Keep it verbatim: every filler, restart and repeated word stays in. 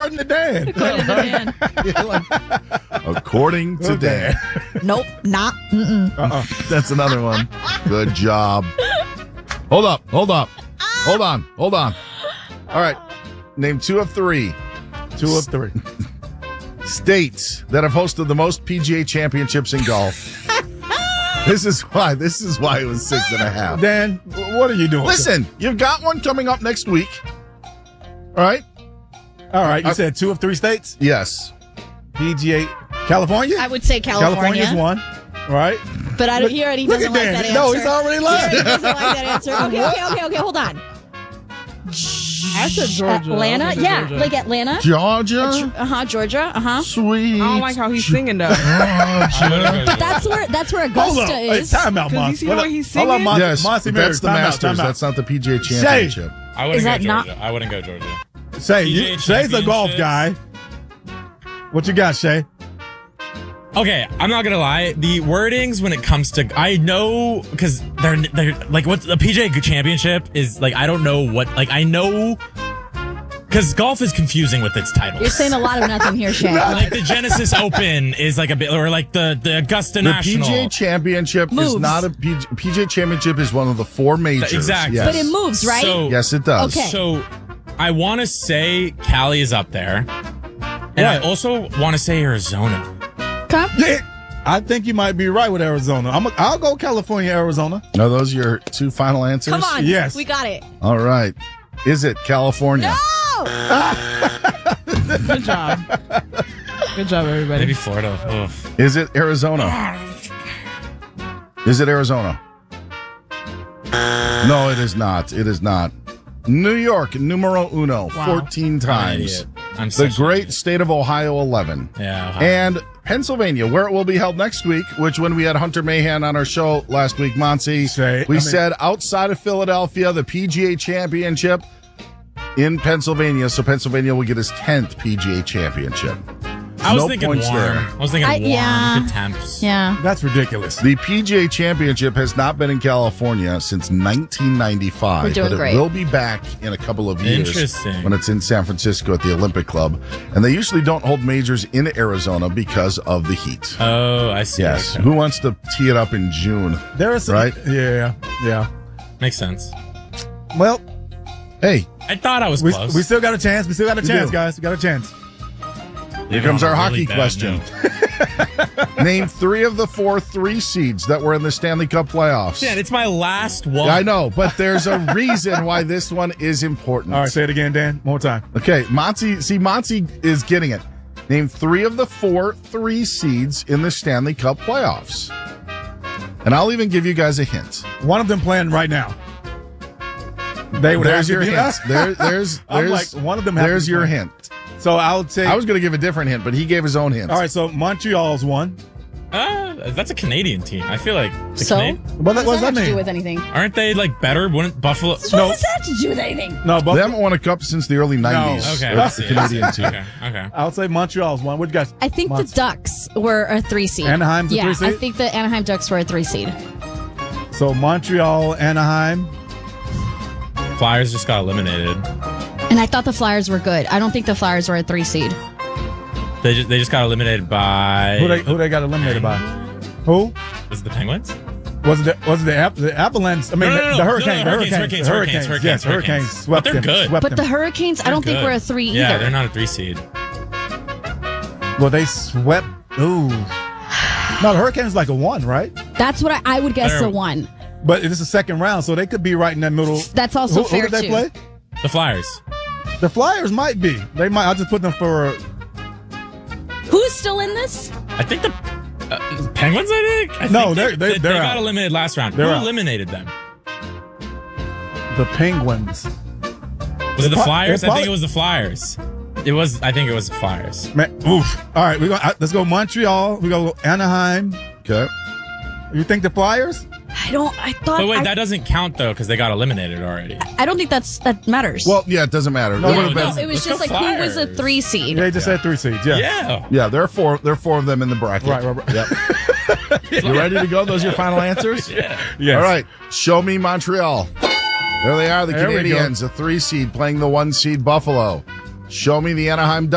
According to Dan. According to Dan. According to Okay. Dan. Nope, not. Mm-mm. Uh-uh. That's another one. Good job. Hold up. Hold up. Hold on. Hold on. All right. Name two of three Two of three. states that have hosted the most P G A championships in golf. This is why. This is why it was six and a half. Dan, what are you doing? Listen, you've got one coming up next week. All right? All right, you Uh, said two of three states? Yes. P G A. California? I would say California. California's one. Right? But I don't, he already Look doesn't at like Dan. that No, answer. he's already He already lying. doesn't like that answer. Okay, okay, okay, okay. Hold on. I said Georgia. Atlanta? I said Yeah, Georgia. like Atlanta. Georgia. Uh huh. Georgia. Uh huh. Sweet. I don't like how he's singing though. Georgia. But that's where that's where Hold Augusta on. Hey, is. time out, 'Cause you Monty. see Hold the up. way he's Hold on, singing? Monty. Yes, Monty but Mary, that's the time out, Masters. time out. That's not the P G A championship. I wouldn't Is go that not- Georgia. I wouldn't go Georgia. Shay, P G A you, Shay's a golf guy. championships. What you got, Shay? Okay, I'm not gonna lie. The wordings when it comes to I know because they're they're like what the P G A championship is like. I don't know what like I know because golf is confusing with its titles. You're saying a lot of nothing here, Shay. like the Genesis Open is like a bit, or like the the Augusta The National. P G A championship Moves. is not a P G A. P G A championship is one of the four majors. Exactly. Yes. But it moves, right? So, Yes, it does. Okay. So I want to say Cali is up there, and I Yeah. also want to say Arizona. Come. Yeah, I think you might be right with Arizona. I'm a, I'll go California, Arizona. Are those your two final answers? Come on. Yes. We got it. All right. Is it California? No! Good job. Good job, everybody. Maybe Florida. Ugh. Is it Arizona? Is it Arizona? No, it is not. It is not. New York, numero uno, Wow. fourteen I'm an times. idiot. I'm The such an great idiot. state of Ohio, eleven. Yeah. Ohio. And Pennsylvania, where it will be held next week, which when we had Hunter Mahan on our show last week, Monty, Say- we I mean- said outside of Philadelphia, the P G A championship in Pennsylvania. So Pennsylvania will get his tenth P G A championship. I was no thinking points warm. there. I was thinking I- warm. yeah. Good temps. Yeah. That's ridiculous. The P G A championship has not been in California since nineteen ninety-five. We're doing but it great. will be back in a couple of years. Interesting. When it's in San Francisco at the Olympic Club. And they usually don't hold majors in Arizona because of the heat. Oh, I see. Yes. Okay. Who wants to tee it up in June? There is some, Right? Yeah, yeah. Makes sense. Well, Hey, I thought I was we, close. we still got a chance. We still got a We chance, do. guys. We got a chance. here Leave it comes on our a hockey really bad question. note. Name three of the four three seeds that were in the Stanley Cup playoffs. Man, it's my last one. I know, but there's a reason why this one is important. All right, say it again, Dan. One more time. Okay, Monty. See, Monty is getting it. Name three of the four three seeds in the Stanley Cup playoffs. And I'll even give you guys a hint. One of them playing right now. They would There's have your to be hint. There, there's, I'm there's, like, one of them has There's to your play. hint. So I would say. I was going to give a different hint, but he gave his own hint. all right, so Montreal's one. Uh, that's a Canadian team. I feel like the So? Cana- What, What what does that have does that to do mean? with anything? aren't they like better? Wouldn't Buffalo? What No. does that have to do with anything? No, They but haven't won a cup since the early nineties. Okay, Or I the see. Canadian team. Okay, okay. I would say Montreal's one. What you guys? I think Monty. the Ducks were a three seed. Anaheim's a yeah, three seed? I think the Anaheim Ducks were a three seed. So Montreal, Anaheim. Flyers just got eliminated. And I thought the Flyers were good. I don't think the Flyers were a three seed. They just they just got eliminated by. Who they who they got eliminated by? Who? Was it the Penguins? Was it the, was it the, Ap- the Avalanche? I mean, No, no, the, no, the no. Hurricanes. No, no, the Hurricanes, Hurricanes. Hurricanes, the Hurricanes, Hurricanes. Yes, Hurricanes. Hurricanes swept But they're them. good. Swept But the them. Hurricanes, I don't think Good. we're a three Yeah, either. they're not a three seed. Well, they swept. Ooh. No, the Hurricanes like a one, right? That's what I, I would guess They're- a one. But it's the second round, so they could be right in that middle. That's also who, fair, who did they too. play? The Flyers. The Flyers might be. They might. I'll just put them for. Who's still in this? I think the uh, Penguins. I think. I No, think they're- they, they're- they, they're got out. eliminated last round. They're Who out. eliminated them? The Penguins. Was it the Pro- Flyers? it I think probably- it was the Flyers. It was. I think it was the Flyers. Man, oof. All right, we go. uh, Let's go Montreal. We go Anaheim. Okay. You think the Flyers? I don't. I thought. But wait, I, that doesn't count though because they got eliminated already. I don't think that's that matters. Well, yeah, it doesn't matter. No, It yeah, would've no, been- it was Let's just go like who was a Flyers. three seed. They just said three seeds. Yeah. Yeah. yeah, there are four. There are four of them in the bracket. Right, right, right. Yep. You ready to go? Those are your final answers? Yeah. Yes. All right. Show me Montreal. There they are, the There we go. Canadians, a three seed playing the one seed Buffalo. Show me the Anaheim